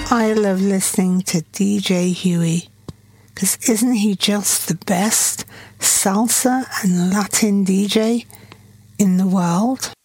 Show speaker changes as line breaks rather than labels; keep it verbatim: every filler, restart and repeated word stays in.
I love listening to D J Huey, because isn't he just the best salsa and Latin D J in the world?